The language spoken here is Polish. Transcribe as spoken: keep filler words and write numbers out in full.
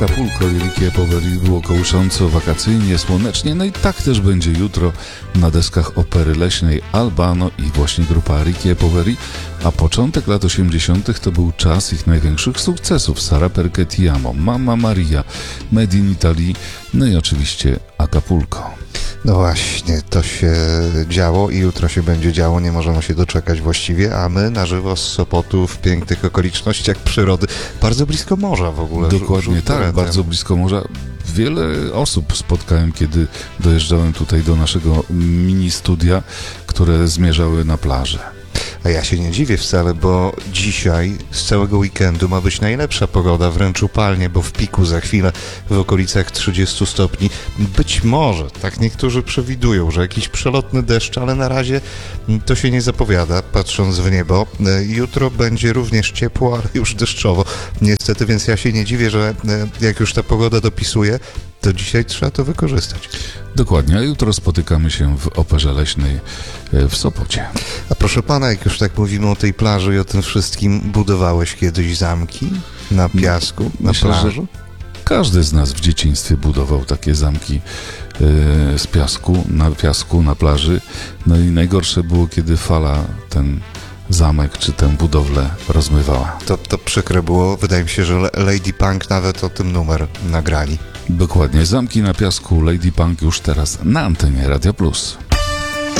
Acapulco i Ricky Poveri było kołysząco, wakacyjnie, słonecznie, no i tak też będzie jutro na deskach Opery Leśnej Albano i właśnie grupa Ricky Poveri, a początek lat osiemdziesiątych to był czas ich największych sukcesów: Sara Perché Ti Amo, Mamma Maria, Made in Italy, no i oczywiście Acapulco. No właśnie, to się działo i jutro się będzie działo, nie możemy się doczekać właściwie, a my na żywo z Sopotu w pięknych okolicznościach przyrody, bardzo blisko morza w ogóle. Dokładnie tak, bardzo blisko morza. Wiele osób spotkałem, kiedy dojeżdżałem tutaj do naszego mini studia, które zmierzały na plażę. A ja się nie dziwię wcale, bo dzisiaj z całego weekendu ma być najlepsza pogoda, wręcz upalnie, bo w piku za chwilę w okolicach trzydziestu stopni. Być może, tak niektórzy przewidują, że jakiś przelotny deszcz, ale na razie to się nie zapowiada, patrząc w niebo. Jutro będzie również ciepło, ale już deszczowo. Niestety, więc ja się nie dziwię, że jak już ta pogoda dopisuje, to dzisiaj trzeba to wykorzystać. Dokładnie, a jutro spotykamy się w Operze Leśnej w Sopocie. A proszę pana, jak już tak mówimy o tej plaży i o tym wszystkim, budowałeś kiedyś zamki na piasku, na Myślę, plaży? że każdy z nas w dzieciństwie budował takie zamki yy, z piasku, na piasku, na plaży. No i najgorsze było, kiedy fala ten zamek czy tę budowlę rozmywała. To, to przykre było. Wydaje mi się, że Lady Punk nawet o tym numer nagrali. Dokładnie. Zamki na piasku, Lady Punk już teraz na antenie Radia Plus.